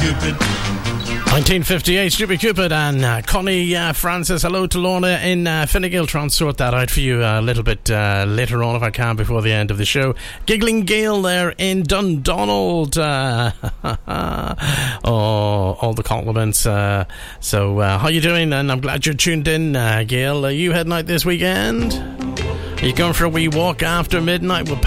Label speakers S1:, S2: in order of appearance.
S1: Cupid.
S2: 1958, Stupid Cupid and Connie Francis. Hello to Lorna in Finnegill. Try and sort that out for you a little bit later on if I can before the end of the show. Giggling Gail there in Dundonald. Oh, all the compliments. So how you doing? And I'm glad you're tuned in, Gail. Are you heading out this weekend? Are you going for a wee walk after midnight with